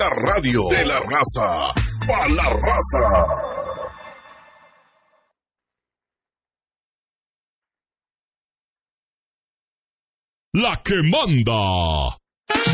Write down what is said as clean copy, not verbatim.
La radio de la raza, pa' la raza. La que manda.